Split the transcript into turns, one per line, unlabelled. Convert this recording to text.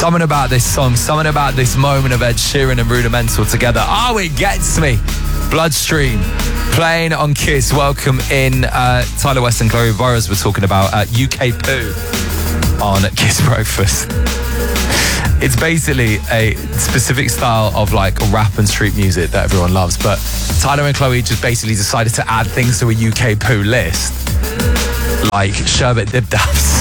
Something about this song, something about this moment of Ed Sheeran and Rudimental together. Oh, it gets me. Bloodstream, playing on Kiss. Welcome in. Tyler West and Chloe Burrows were talking about UK Poo on Kiss Breakfast. It's basically a specific style of like rap and street music that everyone loves, but Tyler and Chloe just basically decided to add things to a UK Poo list, like Sherbet Dib Dabs.